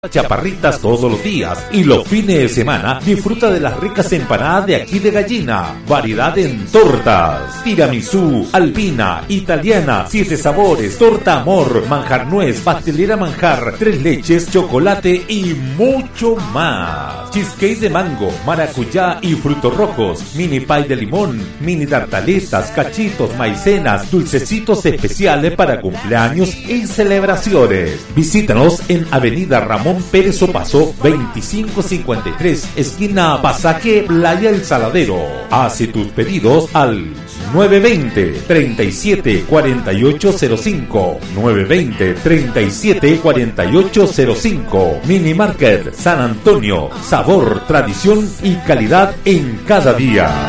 Chaparritas todos los días y los fines de semana disfruta de las ricas empanadas de ají de gallina, variedad en tortas, tiramisú, alpina, italiana, 7 sabores, torta amor, manjar nuez, pastelera manjar, 3 leches, chocolate y mucho más. Cheesecake de mango, maracuyá y frutos rojos, mini pie de limón, mini tartaletas, cachitos, maicenas, dulcecitos especiales para cumpleaños y celebraciones. Visítanos en Avenida Ramón Pérez Opaso 2553, esquina Pasaje, Playa El Saladero. Hace tus pedidos al 920-374805, 920-374805. Mini Market San Antonio, sabor, tradición y calidad en cada día.